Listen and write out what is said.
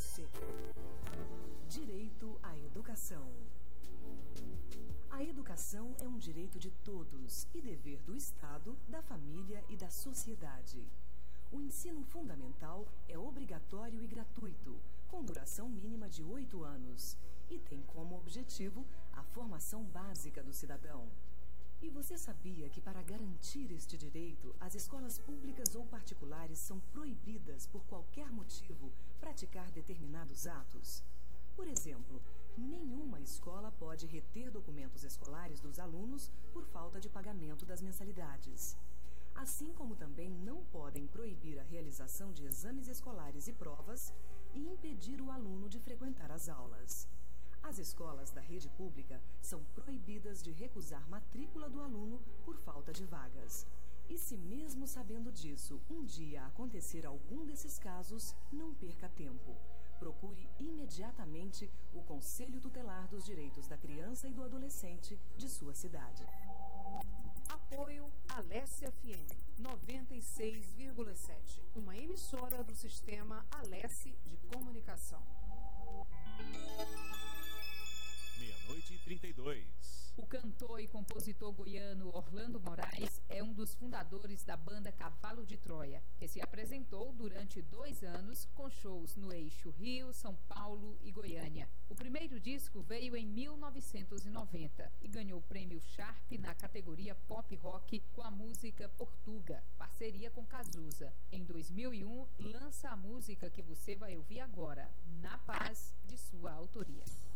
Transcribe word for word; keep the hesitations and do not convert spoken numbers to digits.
você. Direito à educação. A educação é um direito de todos e dever do Estado, da família e da sociedade. O ensino fundamental é obrigatório e gratuito, com duração mínima de oito anos, e tem como objetivo a formação básica do cidadão. E você sabia que, para garantir este direito, as escolas públicas ou particulares são proibidas, por qualquer motivo, praticar determinados atos? Por exemplo, nenhuma escola pode reter documentos escolares dos alunos por falta de pagamento das mensalidades. Assim como também não podem proibir a realização de exames escolares e provas e impedir o aluno de frequentar as aulas. As escolas da rede pública são proibidas de recusar matrícula do aluno por falta de vagas. E se mesmo sabendo disso, um dia acontecer algum desses casos, não perca tempo. Procure imediatamente o Conselho Tutelar dos Direitos da Criança e do Adolescente de sua cidade. Apoio Alesse F M noventa e seis vírgula sete, uma emissora do sistema Alesse de Comunicação. Meia-noite e trinta e dois. O cantor e compositor goiano Orlando Moraes é um dos fundadores da banda Cavalo de Troia, que se apresentou durante dois anos com shows no eixo Rio, São Paulo e Goiânia. O primeiro disco veio em mil novecentos e noventa e ganhou o prêmio Sharp na categoria Pop Rock com a música Portuga, parceria com Cazuza. Em dois mil e um, lança a música que você vai ouvir agora, Na Paz, de sua autoria.